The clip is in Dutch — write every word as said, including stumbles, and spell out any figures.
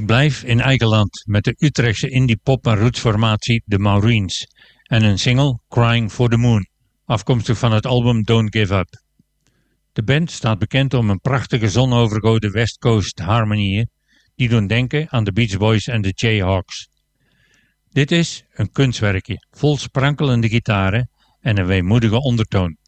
blijf in eigen land met de Utrechtse indie pop en rootsformatie The Maureen's en hun single Crying for the Moon, afkomstig van het album Don't Give Up. De band staat bekend om een prachtige zonovergoten West Coast harmonieën die doen denken aan de Beach Boys en de Jayhawks. Dit is een kunstwerkje vol sprankelende gitaren en een weemoedige ondertoon.